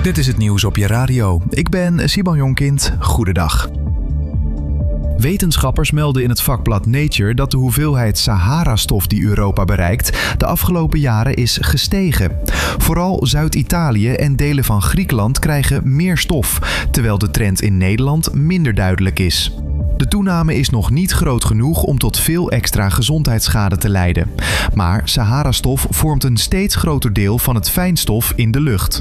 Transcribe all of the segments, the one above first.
Dit is het nieuws op je radio. Ik ben Simon Jonkind. Goedendag. Wetenschappers melden in het vakblad Nature dat de hoeveelheid Sahara-stof die Europa bereikt de afgelopen jaren is gestegen. Vooral Zuid-Italië en delen van Griekenland krijgen meer stof, terwijl de trend in Nederland minder duidelijk is. De toename is nog niet groot genoeg om tot veel extra gezondheidsschade te leiden. Maar Sahara-stof vormt een steeds groter deel van het fijnstof in de lucht.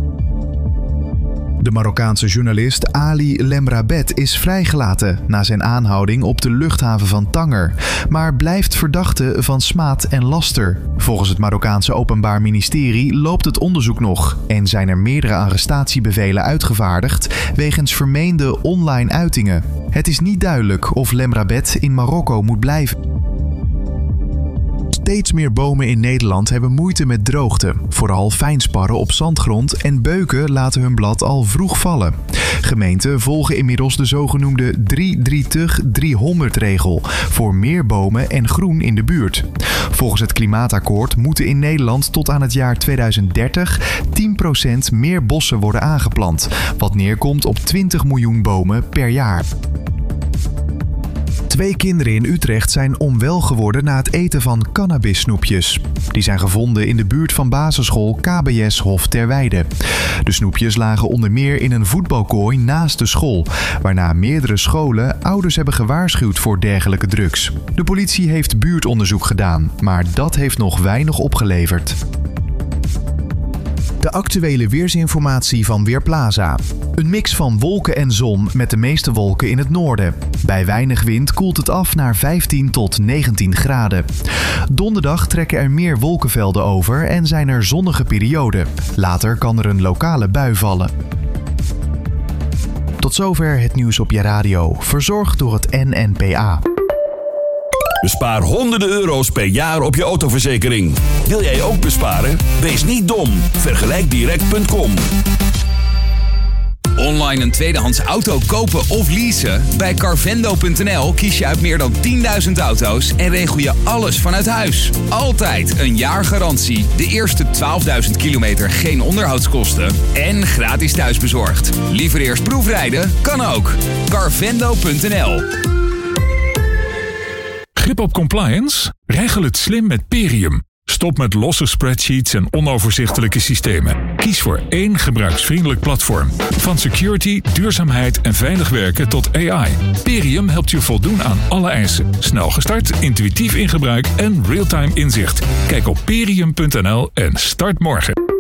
De Marokkaanse journalist Ali Lemrabet is vrijgelaten na zijn aanhouding op de luchthaven van Tanger, maar blijft verdachte van smaad en laster. Volgens het Marokkaanse Openbaar Ministerie loopt het onderzoek nog en zijn er meerdere arrestatiebevelen uitgevaardigd wegens vermeende online uitingen. Het is niet duidelijk of Lemrabet in Marokko moet blijven. Steeds meer bomen in Nederland hebben moeite met droogte. Vooral fijnsparren op zandgrond en beuken laten hun blad al vroeg vallen. Gemeenten volgen inmiddels de zogenoemde 3-3-300-regel voor meer bomen en groen in de buurt. Volgens het Klimaatakkoord moeten in Nederland tot aan het jaar 2030 10% meer bossen worden aangeplant, wat neerkomt op 20 miljoen bomen per jaar. 2 kinderen in Utrecht zijn onwel geworden na het eten van cannabissnoepjes. Die zijn gevonden in de buurt van basisschool KBS Hof ter Weide. De snoepjes lagen onder meer in een voetbalkooi naast de school, waarna meerdere scholen ouders hebben gewaarschuwd voor dergelijke drugs. De politie heeft buurtonderzoek gedaan, maar dat heeft nog weinig opgeleverd. De actuele weersinformatie van Weerplaza. Een mix van wolken en zon met de meeste wolken in het noorden. Bij weinig wind koelt het af naar 15 tot 19 graden. Donderdag trekken er meer wolkenvelden over en zijn er zonnige perioden. Later kan er een lokale bui vallen. Tot zover het nieuws op je radio, verzorgd door het NNPA. Bespaar honderden euro's per jaar op je autoverzekering. Wil jij ook besparen? Wees niet dom. Vergelijkdirect.com. Online een tweedehands auto kopen of leasen? Bij Carvendo.nl kies je uit meer dan 10.000 auto's en regel je alles vanuit huis. Altijd een jaar garantie, de eerste 12.000 kilometer geen onderhoudskosten en gratis thuisbezorgd. Liever eerst proefrijden? Kan ook. Carvendo.nl. Grip op compliance? Regel het slim met Perium. Stop met losse spreadsheets en onoverzichtelijke systemen. Kies voor één gebruiksvriendelijk platform. Van security, duurzaamheid en veilig werken tot AI. Perium helpt je voldoen aan alle eisen. Snel gestart, intuïtief in gebruik en real-time inzicht. Kijk op perium.nl en start morgen.